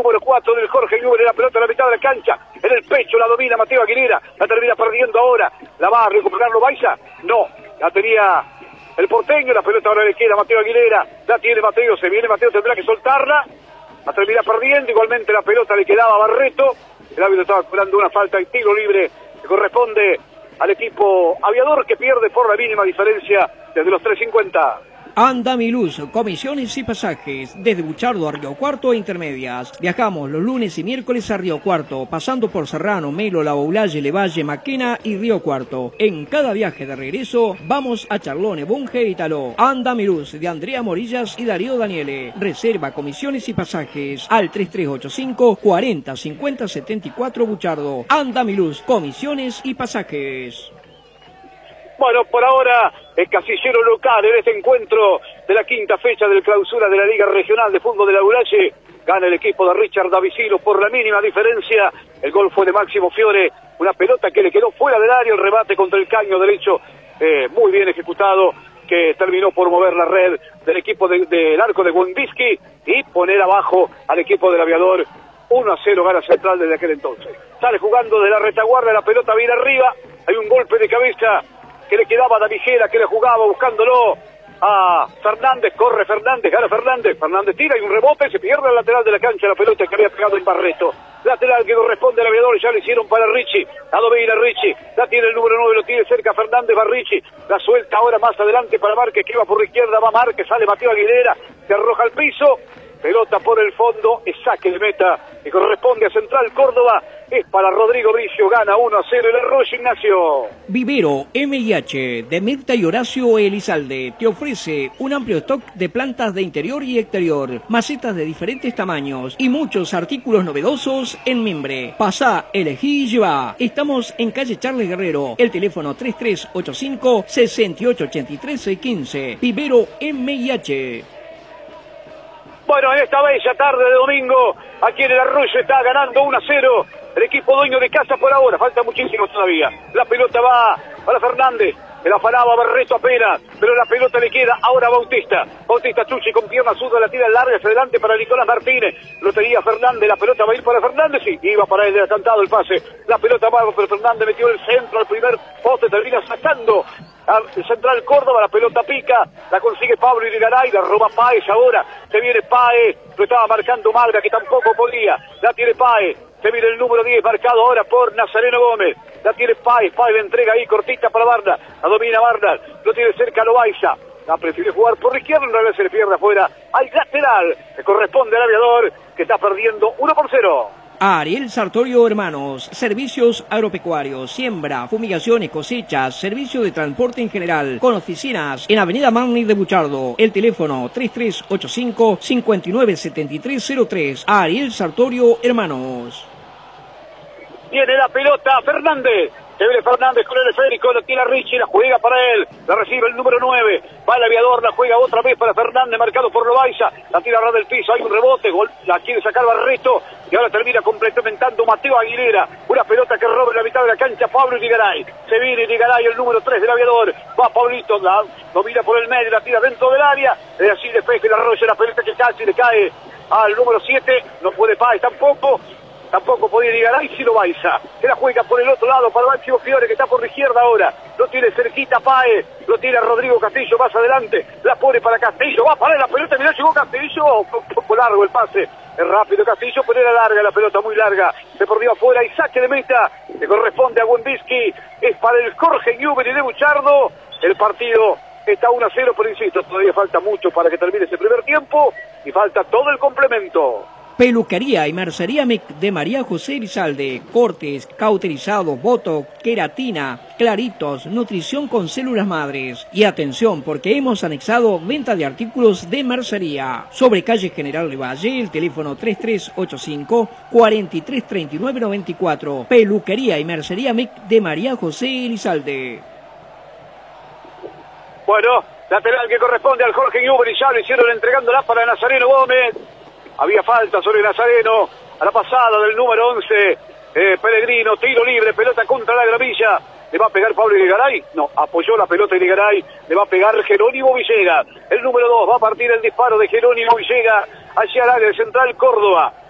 número 4 del Jorge Newbery, la pelota en la mitad de la cancha, en el pecho la domina Mateo Aguilera, la termina perdiendo ahora, la va a recuperar Loaiza, no, la tenía el porteño, la pelota ahora le queda a Mateo Aguilera, la tiene Mateo, se viene Mateo, tendrá que soltarla, la termina perdiendo, igualmente la pelota le quedaba a Barreto, el árbitro estaba cobrando una falta de tiro libre que corresponde al equipo aviador, que pierde por la mínima diferencia desde los 3.50. Andamiluz, comisiones y pasajes, desde Buchardo a Río Cuarto e Intermedias. Viajamos los lunes y miércoles a Río Cuarto, pasando por Serrano, Melo, La Boulaye, Levalle, Maquena y Río Cuarto. En cada viaje de regreso, vamos a Charlone, Bunge y Taló. Andamiluz, de Andrea Morillas y Darío Daniele. Reserva, comisiones y pasajes al 3385 40 50 74 Buchardo. Andamiluz, comisiones y pasajes. Bueno, por ahora el casillero local en este encuentro de la quinta fecha del clausura de la Liga Regional de Fútbol de La Boulaye. Gana el equipo de Richard Davicilo por la mínima diferencia. El gol fue de Máximo Fiore, una pelota que le quedó fuera del área, el rebate contra el caño derecho, muy bien ejecutado, que terminó por mover la red del equipo del arco de Wendiski y poner abajo al equipo del Aviador. 1-0 gana Central desde aquel entonces. Sale jugando de la retaguardia, la pelota viene arriba, hay un golpe de cabeza que le quedaba a Davigera, que le jugaba buscándolo a Fernández, corre Fernández, gana Fernández, Fernández tira y un rebote, se pierde al lateral de la cancha la pelota que había pegado en Barreto, lateral que corresponde al Aviador, ya lo hicieron para Richie, la domina Richie, la tiene el número 9, lo tiene cerca Fernández, va Richie, la suelta ahora más adelante para Márquez, que va por la izquierda, va Márquez, sale Mateo Aguilera, se arroja al piso, pelota por el fondo, es saque de meta que corresponde a Central Córdoba, es para Rodrigo Bricio, gana 1-0 el Arroyo Ignacio. Vivero MIH de Mirta y Horacio Elizalde te ofrece un amplio stock de plantas de interior y exterior, macetas de diferentes tamaños y muchos artículos novedosos en mimbre. Pasá, elegí y lleva. Estamos en calle Charles Guerrero, el teléfono 3385 6883 15. Vivero MIH. Bueno, en esta bella tarde de domingo, aquí en el Arroyo está ganando 1-0 el equipo dueño de casa por ahora, falta muchísimo todavía. La pelota va para Fernández, que la falaba Barreto apenas, pero la pelota le queda ahora a Bautista. Bautista Chuchi con pierna zurda, la tira larga hacia adelante para Nicolás Martínez. Lo tenía Fernández, la pelota va a ir para Fernández, sí, iba para él, cantado el pase. La pelota va, pero Fernández metió el centro al primer poste, termina sacando al Central Córdoba, la pelota pica, la consigue Pablo Irigaray, la roba Páez ahora, se viene Páez, lo estaba marcando Magra que tampoco podía, la tiene Páez, se viene el número 10 marcado ahora por Nazareno Gómez, la tiene Páez, Páez le entrega ahí cortita para Barna, la domina Barna, lo tiene cerca Loaiza, la prefiere jugar por la izquierda, una vez se le pierde afuera al lateral, que corresponde al Aviador, que está perdiendo 1-0. Ariel Sartorio Hermanos, servicios agropecuarios, siembra, fumigaciones, cosechas, servicio de transporte en general, con oficinas en Avenida Manley de Buchardo. El teléfono 3385 597303. Ariel Sartorio Hermanos. Viene la pelota Fernández. Se viene Fernández con el esférico, la tira Richie, la juega para él, la recibe el número 9, va el Aviador, la juega otra vez para Fernández, marcado por Loaiza, la tira a ras del piso, hay un rebote, la quiere sacar Barreto, y ahora termina complementando Mateo Aguilera, una pelota que roba en la mitad de la cancha Pablo Irigaray, se viene Irigaray, el número 3 del Aviador, va Pablito, la domina por el medio, la tira dentro del área, es así despeje el Arroyo, la pelota que casi le cae al número 7, no puede Páez tampoco podía llegar ahí si Loaiza, que la juega por el otro lado para Máximo Fiore, que está por la izquierda ahora, lo tiene cerquita Páez, lo tiene Rodrigo Castillo más adelante, la pone para Castillo, va para la pelota, mirá, llegó Castillo, un poco largo el pase, es rápido Castillo, pero era larga la pelota, muy larga, se perdió afuera y saque de meta, que corresponde a Wendiski, es para el Jorge Newbery de Buchardo, el partido está 1-0, pero insisto, todavía falta mucho para que termine ese primer tiempo, y falta todo el complemento. Peluquería y mercería MEC de María José Elizalde, cortes, cauterizados, botox, queratina, claritos, nutrición con células madres. Y atención, porque hemos anexado venta de artículos de mercería. Sobre calle General Levalle, el teléfono 3385 4339 94. Peluquería y mercería MEC de María José Elizalde. Bueno, lateral que corresponde al Jorge Newbery, ya lo hicieron entregándola para Nazareno Gómez. Había falta sobre Nazareno a la pasada del número 11, Pellegrino, tiro libre, pelota contra la gramilla, le va a pegar Pablo Irigaray, no, apoyó la pelota Irigaray, le va a pegar Jerónimo Villegas, el número 2, va a partir el disparo de Jerónimo Villegas hacia el área de Central Córdoba,